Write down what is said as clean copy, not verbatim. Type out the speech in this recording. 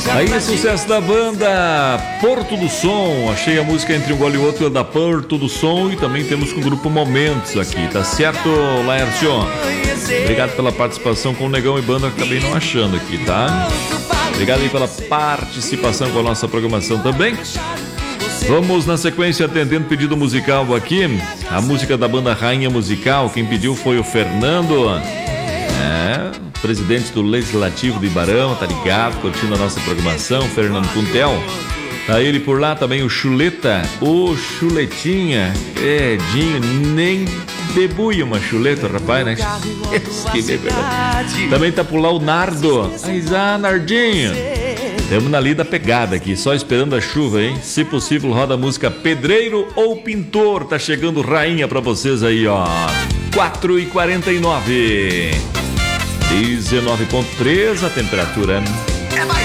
Aí, sucesso da banda Porto do Som. Achei a música entre um gole e outro da Porto do Som. E também temos com o grupo Momentos aqui, tá certo, Laércio? Obrigado pela participação com o Negão e Banda. Acabei não achando aqui, tá? Obrigado aí pela participação com a nossa programação também. Vamos na sequência atendendo pedido musical aqui. A música da banda Rainha Musical. Quem pediu foi o Fernando, presidente do Legislativo de Ibarão, tá ligado, curtindo a nossa programação. Fernando Puntel, tá ele por lá também. O Chuleta, o Chuletinha, Dinho, nem bebuia uma chuleta, rapaz, né? Que verdade. Também tá por lá o Nardo. Aí, Nardinho, estamos na lida pegada aqui, só esperando a chuva, hein? Se possível, roda a música Pedreiro ou Pintor. Tá chegando Rainha pra vocês aí, ó. 4h49. 19,3 a temperatura.